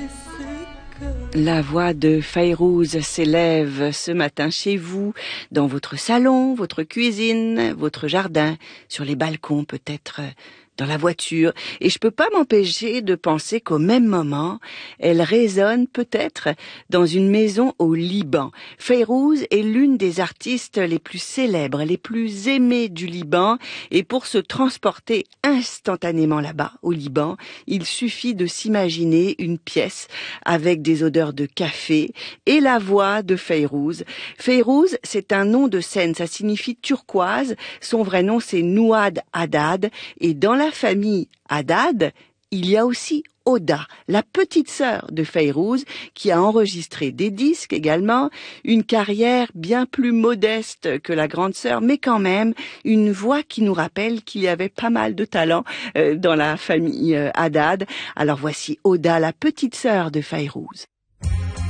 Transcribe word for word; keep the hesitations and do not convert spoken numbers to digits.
La voix de Fayrouz s'élève ce matin chez vous, dans votre salon, votre cuisine, votre jardin, sur les balcons peut-être, dans la voiture. Et je peux pas m'empêcher de penser qu'au même moment, elle résonne peut-être dans une maison au Liban. Fayrouz est l'une des artistes les plus célèbres, les plus aimées du Liban. Et pour se transporter instantanément là-bas, au Liban, il suffit de s'imaginer une pièce avec des odeurs de café et la voix de Fayrouz. Fayrouz, c'est un nom de scène, ça signifie turquoise. Son vrai nom, c'est Nouad Haddad. Et dans la famille Haddad, il y a aussi Oda, la petite sœur de Fayrouz, qui a enregistré des disques également, une carrière bien plus modeste que la grande sœur, mais quand même une voix qui nous rappelle qu'il y avait pas mal de talent euh, dans la famille euh, Haddad. Alors voici Oda, la petite sœur de Fayrouz.